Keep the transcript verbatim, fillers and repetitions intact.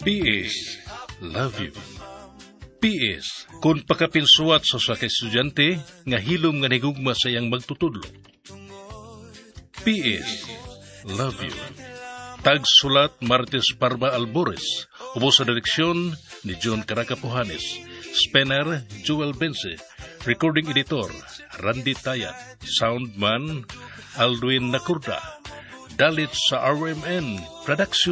P S, love you. P S, kung pakapinsuat sa sa estudyante, nga hilom nga nigugma sa iyang magtutudlo. P S, love you. Tagsulat Martes Parma Albores, ubos sa direksyon ni John Caracapuhanes, Spener Joel Bense, recording editor Randy Tayat, soundman Aldwin Nakurda, dalit sa R M N Production.